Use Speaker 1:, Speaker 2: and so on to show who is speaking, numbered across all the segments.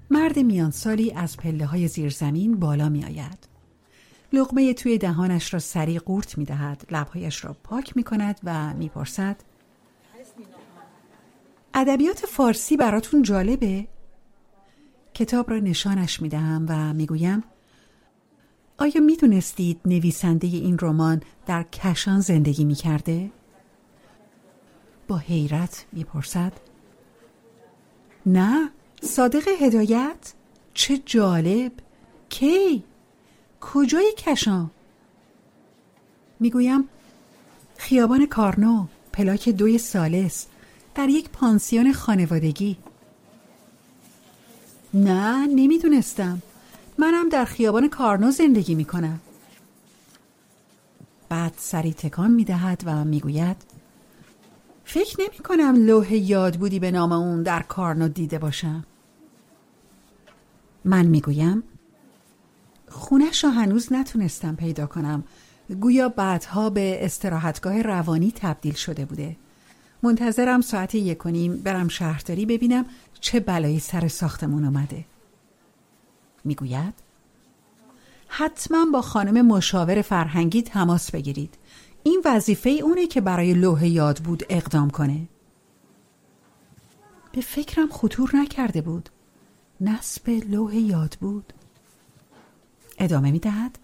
Speaker 1: مرد میانسالی از پله‌های زیرزمین بالا می آید. لقمه توی دهانش را سریع قورت می دهد، لبهایش را پاک می کند و می پرسد: ادبیات فارسی براتون جالبه؟ کتاب را نشانش می دهم و می گویم: آیا می دونستید نویسنده این رمان در کشان زندگی می کرده؟ با حیرت می پرسد: نه، صادق هدایت؟ چه جالب! کی؟ کجای کشان؟ میگویم: خیابان کارنو، پلاک 2 ثالث، در یک پانسیون خانوادگی. نه، نمیدونستم. منم در خیابان کارنو زندگی میکنم. بعد سری تکان میدهد و میگوید: فکر نمی کنم لوح یاد بودی به نام اون در کارنو دیده باشم. من میگویم: خونش را هنوز نتونستم پیدا کنم. گویا بعدها به استراحتگاه روانی تبدیل شده بوده. منتظرم ساعت 1:30 برم شهرداری ببینم چه بلایی سر ساختمون اومده. میگوید: حتما با خانم مشاور فرهنگی تماس بگیرید. این وظیفه اونه که برای لوح یاد بود اقدام کنه. به فکرم خطور نکرده بود. نصب لوح یاد بود. ادامه میدهد: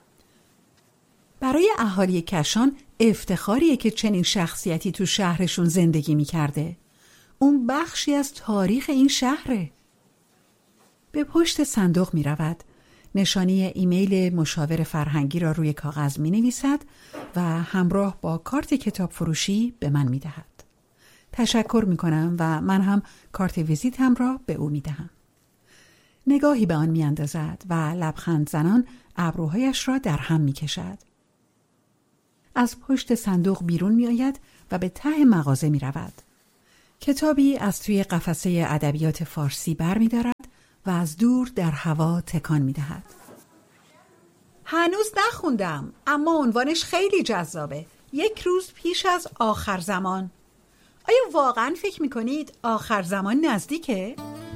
Speaker 1: برای اهالی کشان افتخاریه که چنین شخصیتی تو شهرشون زندگی میکرده. اون بخشی از تاریخ این شهره. به پشت صندوق میرود. نشانی ایمیل مشاور فرهنگی را روی کاغذ می نویسد و همراه با کارت کتاب فروشی به من می دهد. تشکر می کنم و من هم کارت ویزیتم را به او می دهم. نگاهی به آن می اندازد و لبخند زنان ابروهایش را در هم می کشد. از پشت صندوق بیرون می آید و به ته مغازه می رود. کتابی از توی قفسه ادبیات فارسی بر می دارد و از دور در هوا تکان می دهد. هنوز نخوندم، اما عنوانش خیلی جذابه. 1 روز پیش از آخر زمان. آیا واقعا فکر می کنید آخر زمان نزدیکه؟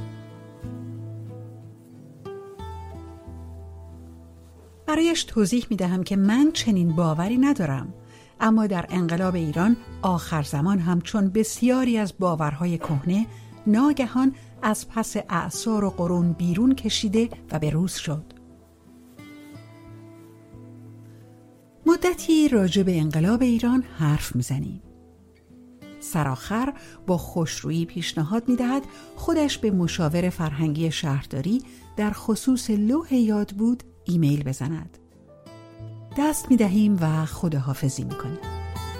Speaker 1: برایش توضیح می دهم که من چنین باوری ندارم، اما در انقلاب ایران آخر زمان هم چون بسیاری از باورهای کهنه ناگهان از پس اعصار و قرون بیرون کشیده و به روز شد. مدتی راجع به انقلاب ایران حرف میزنیم. سرآخر با خوشرویی پیشنهاد میدهد خودش به مشاور فرهنگی شهرداری در خصوص لوح یاد بود ایمیل بزند. دست میدهیم و خداحافظی میکنیم.